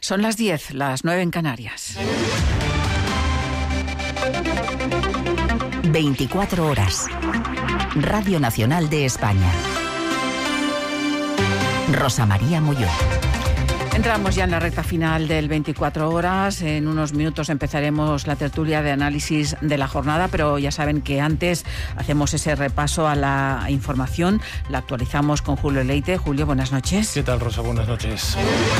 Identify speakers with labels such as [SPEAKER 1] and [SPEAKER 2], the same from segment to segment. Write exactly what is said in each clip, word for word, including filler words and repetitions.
[SPEAKER 1] Son las diez, las nueve en Canarias.
[SPEAKER 2] veinticuatro horas. Radio Nacional de España. Rosa María Molló.
[SPEAKER 1] Entramos ya en la recta final del veinticuatro horas. En unos minutos empezaremos la tertulia de análisis de la jornada, pero ya saben que antes hacemos ese repaso a la información. La actualizamos con Julio Leite. Julio, buenas noches.
[SPEAKER 3] ¿Qué tal, Rosa? Buenas noches.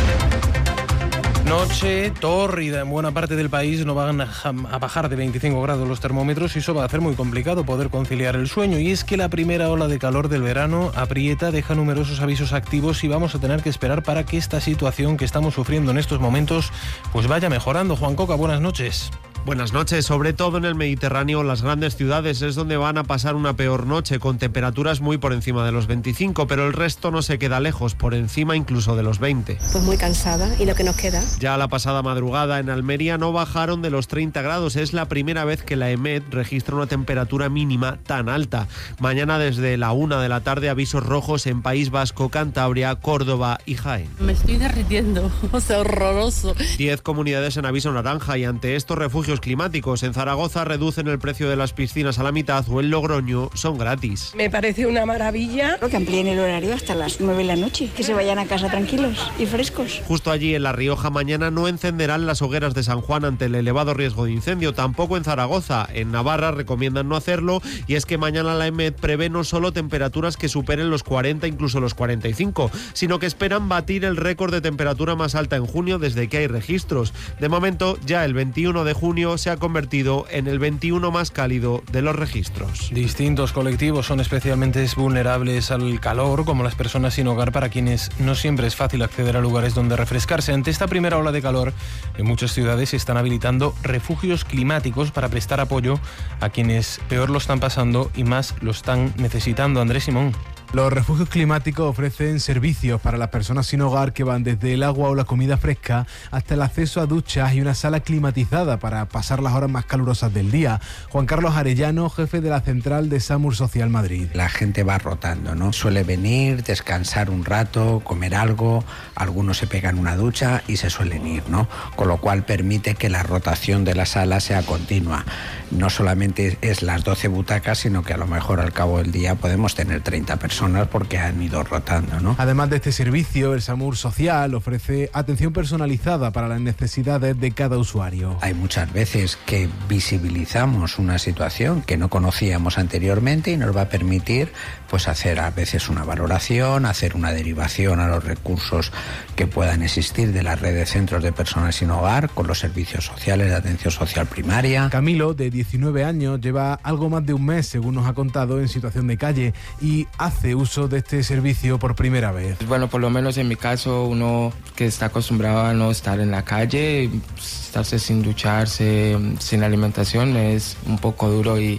[SPEAKER 3] Noche tórrida en buena parte del país, no van a bajar de veinticinco grados los termómetros y eso va a hacer muy complicado poder conciliar el sueño. Y es que la primera ola de calor del verano aprieta, deja numerosos avisos activos y vamos a tener que esperar para que esta situación que estamos sufriendo en estos momentos pues vaya mejorando. Juan Coca, buenas noches.
[SPEAKER 4] Buenas noches. Sobre todo en el Mediterráneo, las grandes ciudades es donde van a pasar una peor noche, con temperaturas muy por encima de los veinticinco, pero el resto no se queda lejos, por encima incluso de los veinte.
[SPEAKER 5] Pues muy cansada, y lo que nos queda.
[SPEAKER 4] Ya la pasada madrugada en Almería no bajaron de los treinta grados. Es la primera vez que la EMET registra una temperatura mínima tan alta. Mañana desde la una de la tarde avisos rojos en País Vasco, Cantabria, Córdoba y Jaén.
[SPEAKER 6] Me estoy derritiendo, o sea, horroroso.
[SPEAKER 4] Diez comunidades en aviso naranja y ante estos refugios climáticos. En Zaragoza reducen el precio de las piscinas a la mitad o en Logroño son gratis.
[SPEAKER 7] Me parece una maravilla.
[SPEAKER 8] Que amplíen el horario hasta las nueve de la noche, que se vayan a casa tranquilos y frescos.
[SPEAKER 4] Justo allí en La Rioja mañana no encenderán las hogueras de San Juan ante el elevado riesgo de incendio, tampoco en Zaragoza. En Navarra recomiendan no hacerlo y es que mañana la EMET prevé no solo temperaturas que superen los cuarenta, incluso los cuarenta y cinco, sino que esperan batir el récord de temperatura más alta en junio desde que hay registros. De momento, ya el veintiuno de junio se ha convertido en el veintiuno más cálido de los registros.
[SPEAKER 3] Distintos colectivos son especialmente vulnerables al calor, como las personas sin hogar, para quienes no siempre es fácil acceder a lugares donde refrescarse. Ante esta primera ola de calor, en muchas ciudades se están habilitando refugios climáticos para prestar apoyo a quienes peor lo están pasando y más lo están necesitando. Andrés Simón.
[SPEAKER 9] Los refugios climáticos ofrecen servicios para las personas sin hogar que van desde el agua o la comida fresca hasta el acceso a duchas y una sala climatizada para pasar las horas más calurosas del día. Juan Carlos Arellano, jefe de la central de SAMUR Social Madrid.
[SPEAKER 10] La gente va rotando, ¿no? Suele venir, descansar un rato, comer algo, algunos se pegan una ducha y se suelen ir, ¿no? Con lo cual permite que la rotación de la sala sea continua. No solamente es las doce butacas, sino que a lo mejor al cabo del día podemos tener treinta personas porque han ido rotando, ¿no?
[SPEAKER 9] Además de este servicio, el SAMUR Social ofrece atención personalizada para las necesidades de cada usuario.
[SPEAKER 10] Hay muchas veces que visibilizamos una situación que no conocíamos anteriormente y nos va a permitir pues hacer a veces una valoración, hacer una derivación a los recursos que puedan existir de la red de centros de personas sin hogar con los servicios sociales de atención social primaria.
[SPEAKER 9] Camilo, de diecinueve años, lleva algo más de un mes, según nos ha contado, en situación de calle y hace uso de este servicio por primera vez.
[SPEAKER 11] Bueno, por lo menos en mi caso, uno que está acostumbrado a no estar en la calle, estarse sin ducharse, sin alimentación, es un poco duro y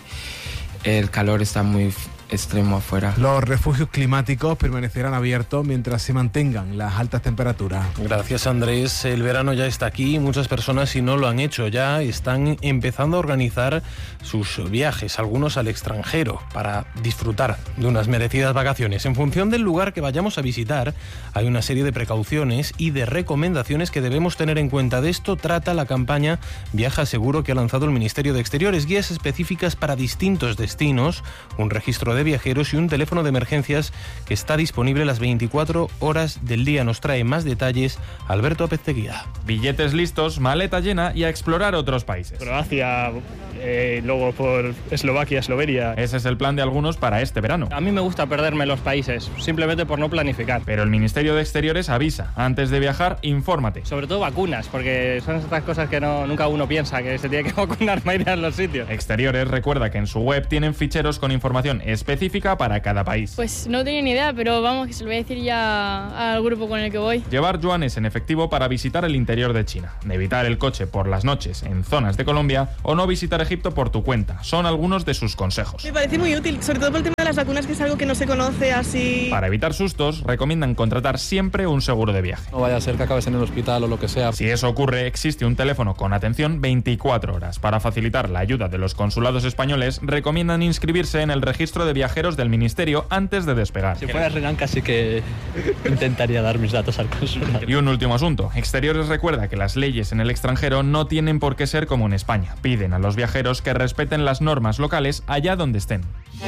[SPEAKER 11] el calor está muy extremo afuera.
[SPEAKER 9] Los refugios climáticos permanecerán abiertos mientras se mantengan las altas temperaturas.
[SPEAKER 3] Gracias, Andrés. El verano ya está aquí y muchas personas, si no lo han hecho ya, están empezando a organizar sus viajes, algunos al extranjero, para disfrutar de unas merecidas vacaciones. En función del lugar que vayamos a visitar, hay una serie de precauciones y de recomendaciones que debemos tener en cuenta. De esto trata la campaña Viaja Seguro que ha lanzado el Ministerio de Exteriores. Guías específicas para distintos destinos, un registro de viajeros y un teléfono de emergencias que está disponible las veinticuatro horas del día. Nos trae más detalles Alberto Pezteguía.
[SPEAKER 12] Billetes listos, maleta llena y a explorar otros países.
[SPEAKER 13] Croacia, eh, luego por Eslovaquia, Eslovenia.
[SPEAKER 12] Ese es el plan de algunos para este verano.
[SPEAKER 13] A mí me gusta perderme los países, simplemente por no planificar.
[SPEAKER 12] Pero el Ministerio de Exteriores avisa, antes de viajar, infórmate.
[SPEAKER 13] Sobre todo vacunas, porque son estas cosas que no, nunca uno piensa, que se tiene que vacunar para ir a los sitios.
[SPEAKER 12] Exteriores recuerda que en su web tienen ficheros con información específica para cada país.
[SPEAKER 14] Pues no tenía ni idea, pero vamos, que se lo voy a decir ya al grupo con el que voy.
[SPEAKER 12] Llevar yuanes en efectivo para visitar el interior de China, evitar el coche por las noches en zonas de Colombia o no visitar Egipto por tu cuenta. Son algunos de sus consejos.
[SPEAKER 15] Me parece muy útil, sobre todo por el tema de las vacunas, que es algo que no se conoce así.
[SPEAKER 12] Para evitar sustos, recomiendan contratar siempre un seguro de viaje.
[SPEAKER 16] No vaya a ser que acabes en el hospital o lo que sea.
[SPEAKER 12] Si eso ocurre, existe un teléfono con atención veinticuatro horas. Para facilitar la ayuda de los consulados españoles, recomiendan inscribirse en el registro de viajeros del Ministerio antes de despegar.
[SPEAKER 16] Si fuera Sri Lanka sí que intentaría dar mis datos al consulado.
[SPEAKER 12] Y un último asunto. Exteriores recuerda que las leyes en el extranjero no tienen por qué ser como en España. Piden a los viajeros que respeten las normas locales allá donde estén.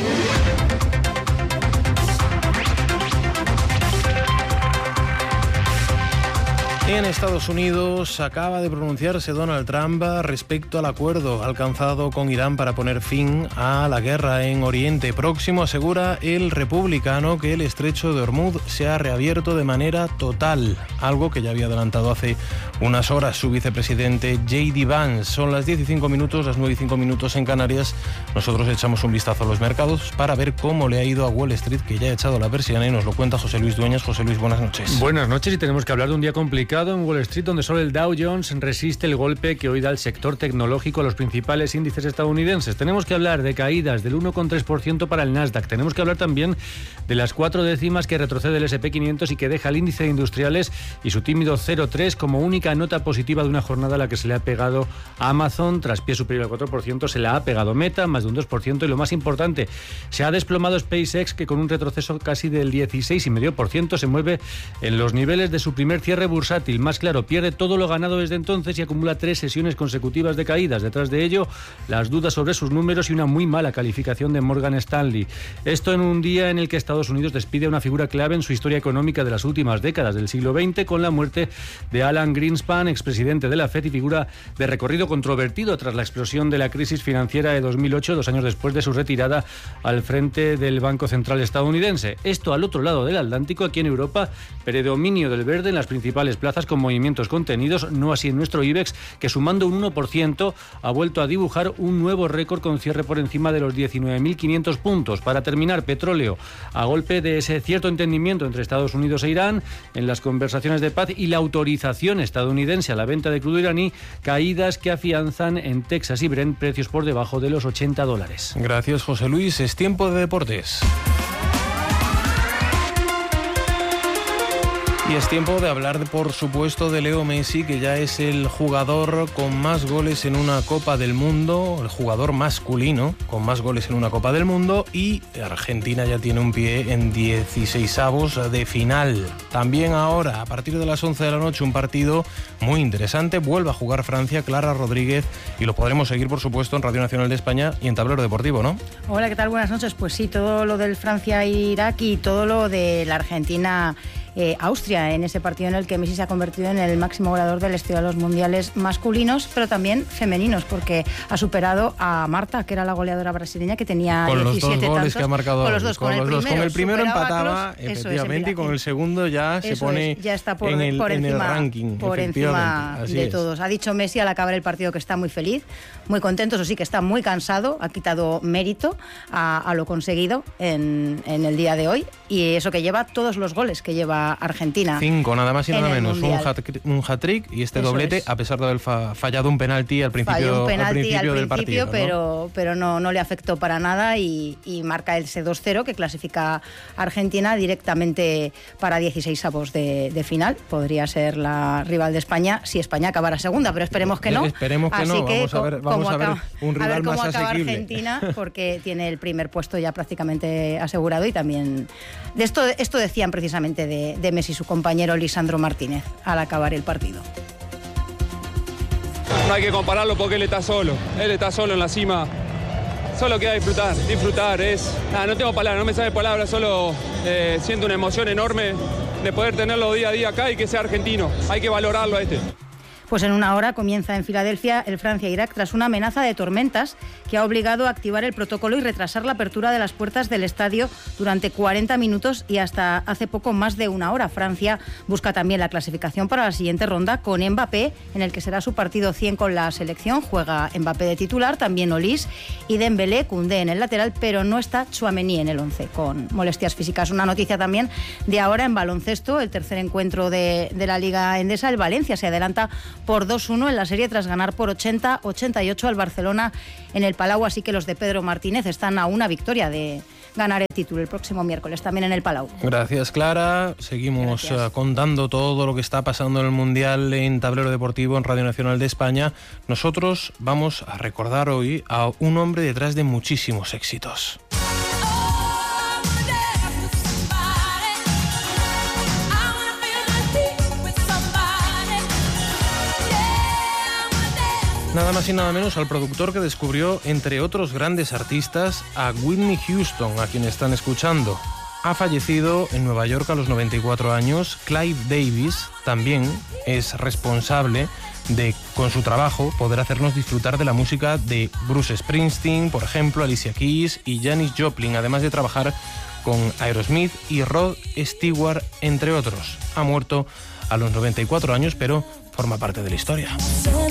[SPEAKER 3] En Estados Unidos acaba de pronunciarse Donald Trump respecto al acuerdo alcanzado con Irán para poner fin a la guerra en Oriente Próximo. Asegura el republicano que el estrecho de Hormuz se ha reabierto de manera total, algo que ya había adelantado hace unas horas su vicepresidente J D Vance. Son las diez y cinco minutos, las nueve y cinco minutos en Canarias. Nosotros echamos un vistazo a los mercados para ver cómo le ha ido a Wall Street, que ya ha echado la persiana, y nos lo cuenta José Luis Dueñas. José Luis, buenas noches.
[SPEAKER 17] Buenas noches, y tenemos que hablar de un día complicado en Wall Street, donde solo el Dow Jones resiste el golpe que hoy da el sector tecnológico a los principales índices estadounidenses. Tenemos que hablar de caídas del uno coma tres por ciento para el Nasdaq. Tenemos que hablar también de las cuatro décimas que retrocede el ese and pe quinientos y que deja el índice de industriales y su tímido cero coma tres como única nota positiva de una jornada a la que se le ha pegado a Amazon. Tras pie superior al cuatro por ciento se la ha pegado Meta, más de un dos por ciento, y lo más importante, se ha desplomado SpaceX, que con un retroceso casi del dieciséis coma cinco por ciento se mueve en los niveles de su primer cierre bursátil. Más claro, pierde todo lo ganado desde entonces y acumula tres sesiones consecutivas de caídas. Detrás de ello, las dudas sobre sus números y una muy mala calificación de Morgan Stanley. Esto en un día en el que Estados Unidos despide a una figura clave en su historia económica de las últimas décadas del siglo veinte, con la muerte de Alan Greenspan, expresidente de la Fed y figura de recorrido controvertido tras la explosión de la crisis financiera de dos mil ocho, dos años después de su retirada al frente del Banco Central estadounidense. Esto al otro lado del Atlántico. Aquí en Europa, predominio del verde en las principales plazas con movimientos contenidos, no así en nuestro IBEX, que sumando un uno por ciento ha vuelto a dibujar un nuevo récord con cierre por encima de los diecinueve mil quinientos puntos. Para terminar, petróleo, a golpe de ese cierto entendimiento entre Estados Unidos e Irán en las conversaciones de paz y la autorización estadounidense a la venta de crudo iraní, caídas que afianzan en Texas y Brent precios por debajo de los ochenta dólares.
[SPEAKER 3] Gracias, José Luis. Es tiempo de deportes. Y es tiempo de hablar, por supuesto, de Leo Messi, que ya es el jugador con más goles en una Copa del Mundo, el jugador masculino con más goles en una Copa del Mundo, y Argentina ya tiene un pie en dieciseisavos de final. También ahora, a partir de las once de la noche, un partido muy interesante. Vuelve a jugar Francia, Clara Rodríguez, y lo podremos seguir, por supuesto, en Radio Nacional de España y en Tablero Deportivo, ¿no?
[SPEAKER 18] Hola, ¿qué tal? Buenas noches. Pues sí, todo lo del Francia-Irak y todo lo de la Argentina Eh, Austria, en ese partido en el que Messi se ha convertido en el máximo goleador de la historia de los mundiales masculinos, pero también femeninos, porque ha superado a Marta, que era la goleadora brasileña, que tenía
[SPEAKER 3] con
[SPEAKER 18] diecisiete
[SPEAKER 3] los dos goles
[SPEAKER 18] tantos,
[SPEAKER 3] que ha marcado
[SPEAKER 18] con los dos, con,
[SPEAKER 3] con,
[SPEAKER 18] el,
[SPEAKER 3] los
[SPEAKER 18] primero,
[SPEAKER 3] con el primero empataba,
[SPEAKER 18] es,
[SPEAKER 3] efectivamente, y con el segundo ya se pone
[SPEAKER 18] es, ya está por,
[SPEAKER 3] en, el,
[SPEAKER 18] por
[SPEAKER 3] en
[SPEAKER 18] encima,
[SPEAKER 3] el ranking,
[SPEAKER 18] por encima de
[SPEAKER 3] es.
[SPEAKER 18] todos. Ha dicho Messi al acabar el partido que está muy feliz, muy contento, eso sí, que está muy cansado, ha quitado mérito a, a lo conseguido en, en el día de hoy, y eso que lleva todos los goles que lleva Argentina.
[SPEAKER 3] Cinco, nada más y nada menos, un hat-trick, un hat-trick y este Eso doblete, es. a pesar de haber fa fallado un penalti al principio,
[SPEAKER 18] un penalti
[SPEAKER 3] al principio,
[SPEAKER 18] al
[SPEAKER 3] del
[SPEAKER 18] principio
[SPEAKER 3] partido,
[SPEAKER 18] pero,
[SPEAKER 3] ¿no?
[SPEAKER 18] pero no, no le afectó para nada y, y marca ese dos cero que clasifica a Argentina directamente para dieciseisavos de, de final. Podría ser la rival de España si España acabara segunda, pero esperemos que no.
[SPEAKER 3] Esperemos que
[SPEAKER 18] Así
[SPEAKER 3] no,
[SPEAKER 18] que,
[SPEAKER 3] vamos a ver, vamos a ver
[SPEAKER 18] acaba,
[SPEAKER 3] un rival
[SPEAKER 18] a ver cómo
[SPEAKER 3] más
[SPEAKER 18] acaba
[SPEAKER 3] asequible.
[SPEAKER 18] Argentina, porque tiene el primer puesto ya prácticamente asegurado, y también de esto, esto decían precisamente de, de Messi su compañero Lisandro Martínez al acabar el partido.
[SPEAKER 19] No hay que compararlo porque él está solo, él está solo en la cima. Solo queda disfrutar, disfrutar, es... Ah, no tengo palabras, no me sale palabras, solo eh, siento una emoción enorme de poder tenerlo día a día acá y que sea argentino. Hay que valorarlo a este.
[SPEAKER 18] Pues en una hora comienza en Filadelfia el Francia-Irak tras una amenaza de tormentas que ha obligado a activar el protocolo y retrasar la apertura de las puertas del estadio durante cuarenta minutos y hasta hace poco más de una hora. Francia busca también la clasificación para la siguiente ronda con Mbappé, en el que será su partido cien con la selección. Juega Mbappé de titular, también Olise y Dembélé, Koundé en el lateral, pero no está Tchouaméni en el once con molestias físicas. Una noticia también de ahora en baloncesto, el tercer encuentro de, de la Liga Endesa. El Valencia se adelanta por dos uno en la serie tras ganar por ochenta a ochenta y ocho al Barcelona en el Palau, así que los de Pedro Martínez están a una victoria de ganar el título el próximo miércoles también en el Palau.
[SPEAKER 3] Gracias, Clara. Seguimos
[SPEAKER 18] Gracias.
[SPEAKER 3] Uh, contando todo lo que está pasando en el Mundial en Tablero Deportivo en Radio Nacional de España. Nosotros vamos a recordar hoy a un hombre detrás de muchísimos éxitos. Nada más y nada menos al productor que descubrió, entre otros grandes artistas, a Whitney Houston, a quien están escuchando. Ha fallecido en Nueva York a los noventa y cuatro años. Clive Davis también es responsable de, con su trabajo, poder hacernos disfrutar de la música de Bruce Springsteen, por ejemplo, Alicia Keys y Janis Joplin, además de trabajar con Aerosmith y Rod Stewart, entre otros. Ha muerto a los noventa y cuatro años, pero forma parte de la historia.